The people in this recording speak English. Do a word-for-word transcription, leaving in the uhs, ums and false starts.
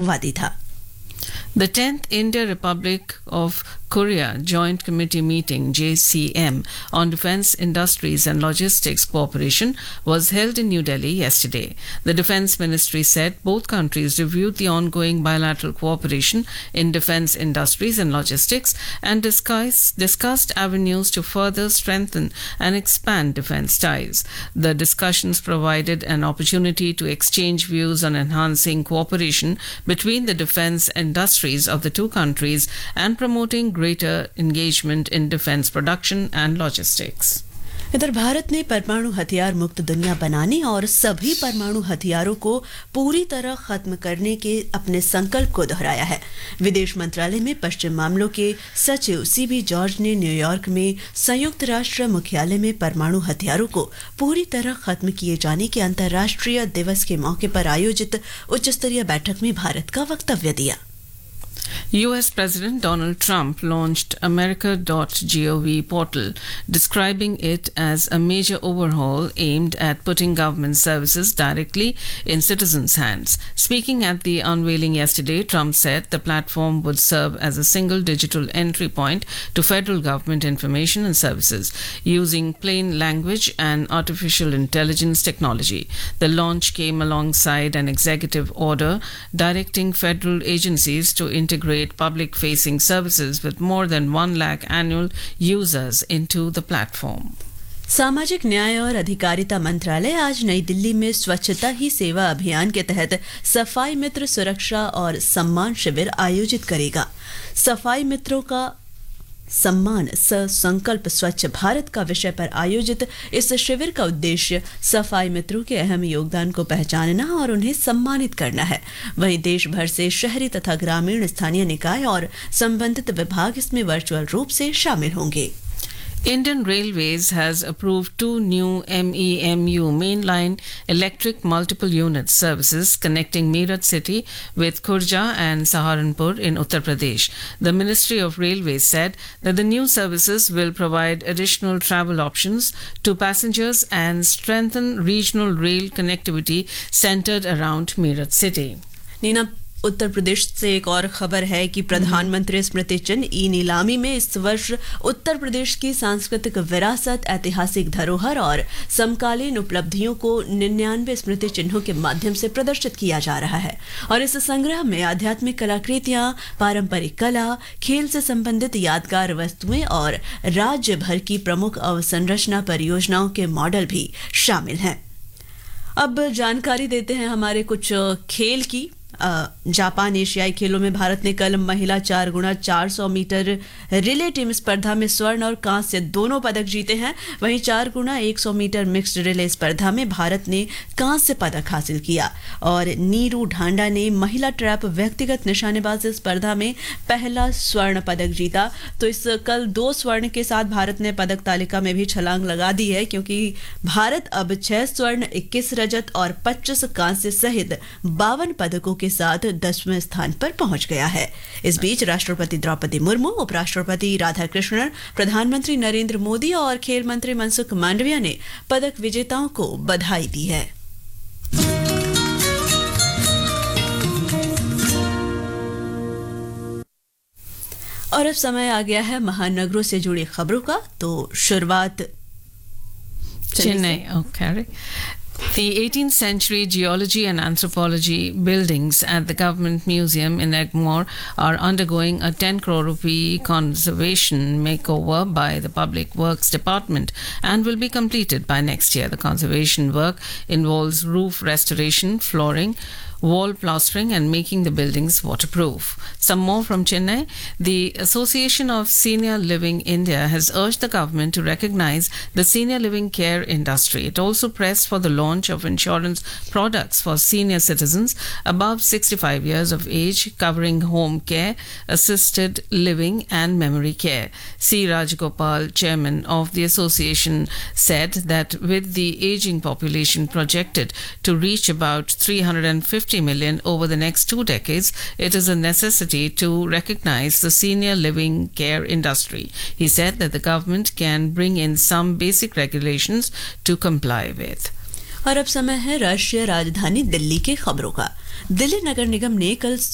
आतंकवादी था। The tenth India-Republic of Korea Joint Committee meeting, J C M, on Defence Industries and Logistics Cooperation was held in New Delhi yesterday. The Defence Ministry said both countries reviewed the ongoing bilateral cooperation in defence industries and logistics and discuss, discussed avenues to further strengthen and expand defence ties. The discussions provided an opportunity to exchange views on enhancing cooperation between the defence industries of the two countries and promoting greater engagement in defense production and logistics. इधर भारत ने परमाणु हथियार मुक्त दुनिया बनाने और सभी परमाणु हथियारों को पूरी तरह खत्म करने के अपने संकल्प को दोहराया है। विदेश मंत्रालय में पश्चिम मामलों के सचिव सीबी जॉर्ज ने न्यूयॉर्क में संयुक्त राष्ट्र मुख्यालय में परमाणु हथियारों को पूरी तरह खत्म किए जाने के अंतर्राष्ट्रीय दिवस के मौके पर आयोजित उच्चस्तरीय बैठक में भारत का वक्तव्य दिया। U S President Donald Trump launched America dot gov portal, describing it as a major overhaul aimed at putting government services directly in citizens' hands. Speaking at the unveiling yesterday, Trump said the platform would serve as a single digital entry point to federal government information and services, using plain language and artificial intelligence technology. The launch came alongside an executive order directing federal agencies to integrate public-facing services with more than one lakh annual users into the platform. सामाजिक न्याय और अधिकारिता मंत्रालय आज नई दिल्ली में स्वच्छता ही सेवा अभियान के तहत सफाई मित्र सुरक्षा और सम्मान शिविर आयोजित करेगा। सफाई मित्रों का सम्मान संकल्प स्वच्छ भारत का विषय पर आयोजित इस शिविर का उद्देश्य सफाई मित्रों के अहम योगदान को पहचानना और उन्हें सम्मानित करना है। वहीं देश भर से शहरी तथा ग्रामीण स्थानीय निकाय और संबंधित विभाग इसमें वर्चुअल रूप से शामिल होंगे। Indian Railways has approved two new M E M U mainline electric multiple unit services connecting Meerut city with Khurja and Saharanpur in Uttar Pradesh. The Ministry of Railways said that the new services will provide additional travel options to passengers and strengthen regional rail connectivity centered around Meerut city. Nina, Uttar Pradesh से एक और खबर है कि प्रधानमंत्री स्मृति चिन्ह ई नीलामी में इस वर्ष उत्तर प्रदेश की सांस्कृतिक विरासत, ऐतिहासिक धरोहर और समकालीन उपलब्धियों को निन्यानवे स्मृति चिन्हों के माध्यम से प्रदर्शित किया जा रहा है और इस संग्रह में आध्यात्मिक कलाकृतियां, पारंपरिक कला, खेल से संबंधित यादगार वस्तुएं और राज्य भर की प्रमुख अवसंरचना परियोजनाओं के मॉडल भी शामिल हैं। अब जानकारी देते हैं हमारे कुछ खेल की। जापान एशियाई खेलों में भारत ने कल महिला चार गुणा चार सौ मीटर रिले टीम स्पर्धा में स्वर्ण और कांस्य दोनों पदक जीते हैं। वहीं चार गुणा एक सौ मीटर मिक्स्ड रिले स्पर्धा में भारत ने कांस्य पदक हासिल किया और नीरू ढांडा ने महिला ट्रैप व्यक्तिगत निशानेबाजी स्पर्धा में पहला स्वर्ण पदक जीता। तो इस कल दो स्वर्ण के साथ भारत ने पदक तालिका में भी छलांग लगा दी है, क्योंकि भारत अब छह स्वर्ण, इक्कीस रजत और पच्चीस कांस्य सहित बावन पदकों के साथ दसवें स्थान पर पहुंच गया है। इस बीच राष्ट्रपति द्रौपदी मुर्मू, उपराष्ट्रपति राधाकृष्णन, प्रधानमंत्री नरेंद्र मोदी और खेल मंत्री मनसुख मांडविया ने पदक विजेताओं को बधाई दी है। और अब समय आ गया है महानगरों से जुड़ी खबरों का। तो शुरुआत Chennai. Okay. The eighteenth century geology and anthropology buildings at the Government Museum in Egmore are undergoing a ten crore rupee conservation makeover by the Public Works Department and will be completed by next year. The conservation work involves roof restoration, flooring, wall plastering and making the buildings waterproof. Some more from Chennai. The Association of Senior Living India has urged the government to recognize the senior living care industry. It also pressed for the launch of insurance products for senior citizens above sixty-five years of age, covering home care, assisted living and memory care. C. Rajagopal, chairman of the association, said that with the aging population projected to reach about three hundred fifty million over the next two decades, it is a necessity to recognize the senior living care industry. He said that the government can bring in some basic regulations to comply with. और अब समय है राष्ट्रीय राजधानी दिल्ली के खबरों का। दिल्ली नगर निगम ने कल